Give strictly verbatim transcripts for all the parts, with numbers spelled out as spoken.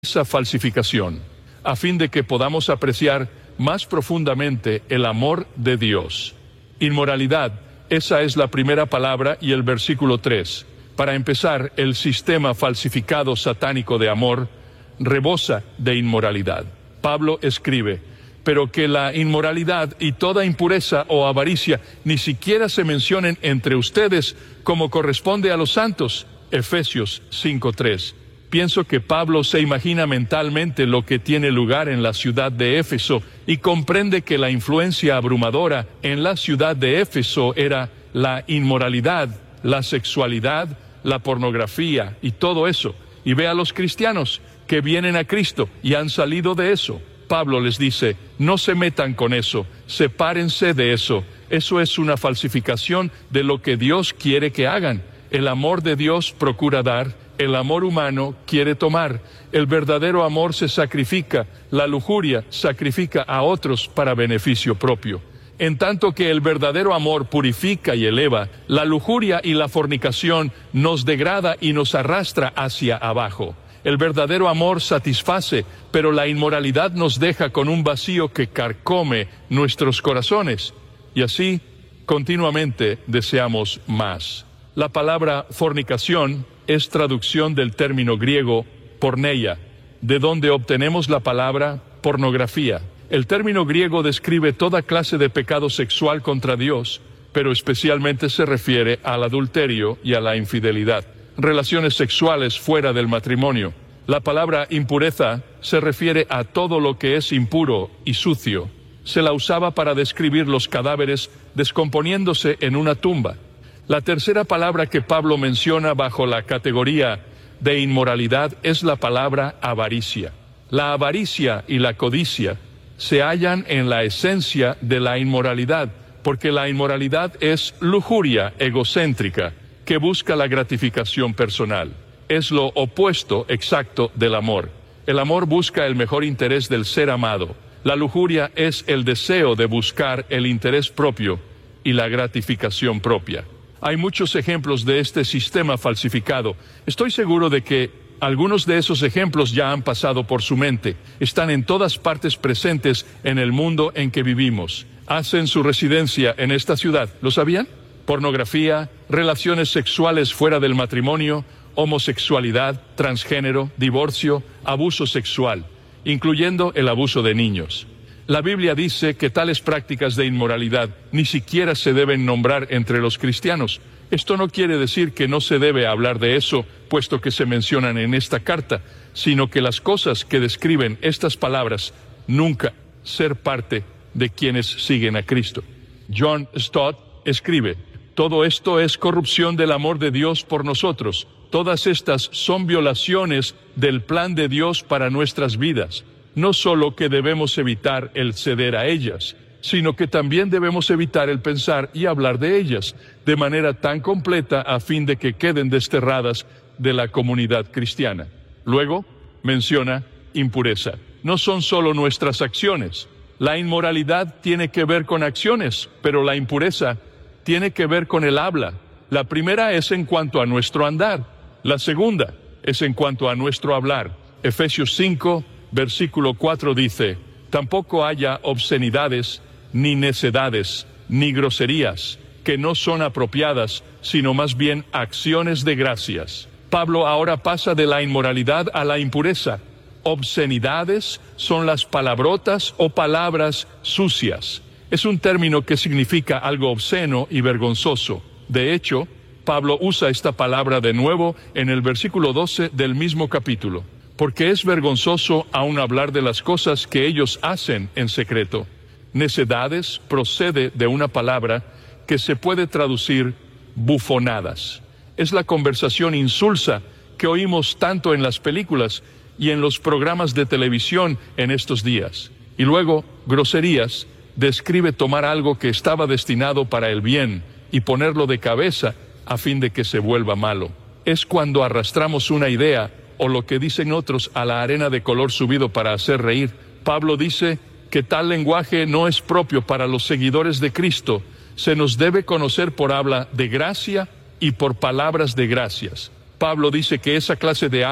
esa falsificación, a fin de que podamos apreciar más profundamente el amor de Dios. Inmoralidad, esa es la primera palabra y el versículo tres. Para empezar, el sistema falsificado satánico de amor rebosa de inmoralidad. Pablo escribe, pero que la inmoralidad y toda impureza o avaricia ni siquiera se mencionen entre ustedes como corresponde a los santos. Efesios cinco tres. Pienso que Pablo se imagina mentalmente lo que tiene lugar en la ciudad de Éfeso y comprende que la influencia abrumadora en la ciudad de Éfeso era la inmoralidad, la sexualidad, la pornografía y todo eso. Y ve a los cristianos que vienen a Cristo y han salido de eso. Pablo les dice, no se metan con eso, sepárense de eso. Eso es una falsificación de lo que Dios quiere que hagan. El amor de Dios procura dar, el amor humano quiere tomar. El verdadero amor se sacrifica, la lujuria sacrifica a otros para beneficio propio. En tanto que el verdadero amor purifica y eleva, la lujuria y la fornicación nos degrada y nos arrastra hacia abajo. El verdadero amor satisface, pero la inmoralidad nos deja con un vacío que carcome nuestros corazones. Y así, continuamente deseamos más. La palabra fornicación es traducción del término griego porneia, de donde obtenemos la palabra pornografía. El término griego describe toda clase de pecado sexual contra Dios, pero especialmente se refiere al adulterio y a la infidelidad, relaciones sexuales fuera del matrimonio. La palabra impureza se refiere a todo lo que es impuro y sucio. Se la usaba para describir los cadáveres descomponiéndose en una tumba. La tercera palabra que Pablo menciona bajo la categoría de inmoralidad es la palabra avaricia. La avaricia y la codicia se hallan en la esencia de la inmoralidad, porque la inmoralidad es lujuria egocéntrica que busca la gratificación personal. Es lo opuesto exacto del amor. El amor busca el mejor interés del ser amado. La lujuria es el deseo de buscar el interés propio y la gratificación propia. Hay muchos ejemplos de este sistema falsificado. Estoy seguro de que algunos de esos ejemplos ya han pasado por su mente. Están en todas partes presentes en el mundo en que vivimos. Hacen su residencia en esta ciudad. ¿Lo sabían? Pornografía, relaciones sexuales fuera del matrimonio, homosexualidad, transgénero, divorcio, abuso sexual, incluyendo el abuso de niños. La Biblia dice que tales prácticas de inmoralidad ni siquiera se deben nombrar entre los cristianos. Esto no quiere decir que no se debe hablar de eso, puesto que se mencionan en esta carta, sino que las cosas que describen estas palabras nunca ser parte de quienes siguen a Cristo. John Stott escribe, todo esto es corrupción del amor de Dios por nosotros. Todas estas son violaciones del plan de Dios para nuestras vidas. No solo que debemos evitar el ceder a ellas, sino que también debemos evitar el pensar y hablar de ellas de manera tan completa a fin de que queden desterradas de la comunidad cristiana. Luego, menciona impureza. No son solo nuestras acciones. La inmoralidad tiene que ver con acciones, pero la impureza tiene que ver con el habla. La primera es en cuanto a nuestro andar. La segunda es en cuanto a nuestro hablar. Efesios cinco, versículo cuatro dice, tampoco haya obscenidades, ni necedades, ni groserías, que no son apropiadas, sino más bien acciones de gracias. Pablo ahora pasa de la inmoralidad a la impureza. Obscenidades son las palabrotas o palabras sucias. Es un término que significa algo obsceno y vergonzoso. De hecho, Pablo usa esta palabra de nuevo en el versículo doce del mismo capítulo. Porque es vergonzoso aún hablar de las cosas que ellos hacen en secreto. Necedades procede de una palabra que se puede traducir bufonadas. Es la conversación insulsa que oímos tanto en las películas y en los programas de televisión en estos días. Y luego, groserías describe tomar algo que estaba destinado para el bien y ponerlo de cabeza a fin de que se vuelva malo. Es cuando arrastramos una idea o lo que dicen otros a la arena de color subido para hacer reír. Pablo dice que tal lenguaje no es propio para los seguidores de Cristo. Se nos debe conocer por habla de gracia y por palabras de gracias. Pablo dice que esa clase de habla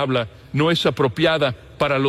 no es apropiada para los